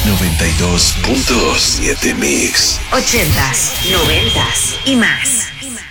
92.7 Mix. 80s, 90s y más.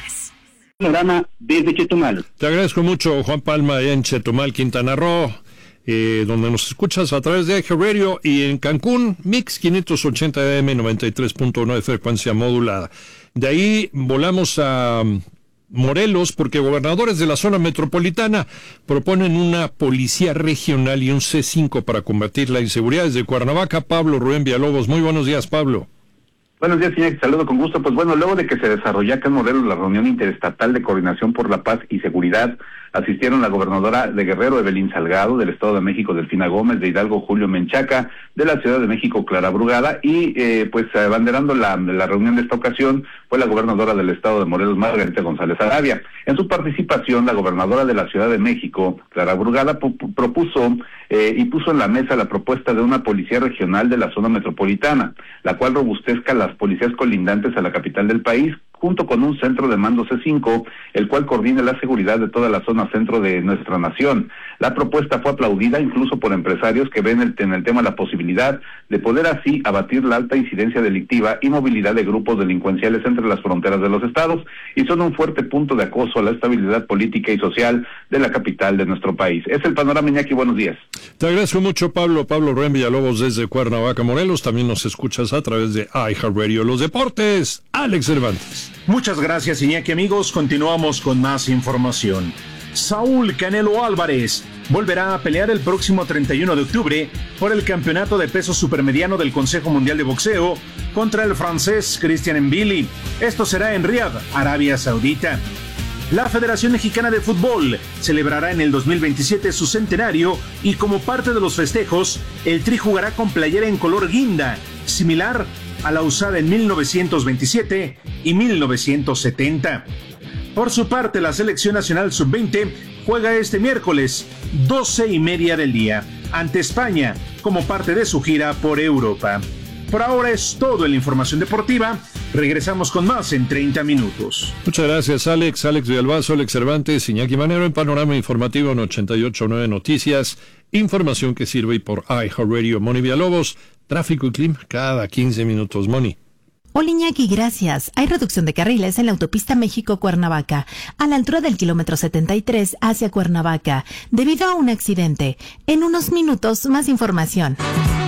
Panorama desde Chetumal. Te agradezco mucho, Juan Palma, en Chetumal, Quintana Roo, donde nos escuchas a través de iHeartRadio, y en Cancún, Mix 580 AM 93.9 frecuencia modulada. De ahí volamos a Morelos, porque gobernadores de la zona metropolitana proponen una policía regional y un C5 para combatir la inseguridad. Desde Cuernavaca, Pablo Rubén Villalobos. Muy buenos días, Pablo. Buenos días, señor. Saludo con gusto. Pues bueno, luego de que se desarrolló acá en Morelos la reunión interestatal de coordinación por la paz y seguridad, asistieron la gobernadora de Guerrero, Evelyn Salgado, del Estado de México, Delfina Gómez, de Hidalgo, Julio Menchaca, de la Ciudad de México, Clara Brugada, y pues abanderando la reunión de esta ocasión fue la gobernadora del Estado de Morelos, Margarita González Arabia. En su participación, la gobernadora de la Ciudad de México, Clara Brugada, propuso y puso en la mesa la propuesta de una policía regional de la zona metropolitana, la cual robustezca las policías colindantes a la capital del país, junto con un centro de mando C5, el cual coordine la seguridad de toda la zona centro de nuestra nación. La propuesta fue aplaudida incluso por empresarios que ven en el tema la posibilidad de poder así abatir la alta incidencia delictiva y movilidad de grupos delincuenciales entre las fronteras de los estados, y son un fuerte punto de acoso a la estabilidad política y social de la capital de nuestro país. Es el panorama, Iñaki. Buenos días. Te agradezco mucho, Pablo. Pablo Rubén Villalobos desde Cuernavaca, Morelos. También nos escuchas a través de iHeartRadio. Los deportes, Alex Cervantes. Muchas gracias, Iñaki. Amigos, continuamos con más información. Saúl Canelo Álvarez volverá a pelear el próximo 31 de octubre por el campeonato de peso supermediano del Consejo Mundial de Boxeo contra el francés Christian Mbili. Esto será en Riad, Arabia Saudita. La Federación Mexicana de Fútbol celebrará en el 2027 su centenario, y como parte de los festejos, el Tri jugará con playera en color guinda, similar a la usada en 1927 y 1970. Por su parte, la Selección Nacional Sub-20 juega este miércoles, 12:30 del día, ante España, como parte de su gira por Europa. Por ahora es todo en la información deportiva. Regresamos con más en 30 minutos. Muchas gracias, Alex. Alex Villalbazo, Alex Cervantes, Iñaki Manero en Panorama Informativo en 88.9 Noticias. Información que sirve por iHeartRadio. Moni Villalobos, tráfico y clima cada 15 minutos. Moni. Hola, Iñaki, gracias. Hay reducción de carriles en la autopista México-Cuernavaca, a la altura del kilómetro 73 hacia Cuernavaca, debido a un accidente. En unos minutos, más información.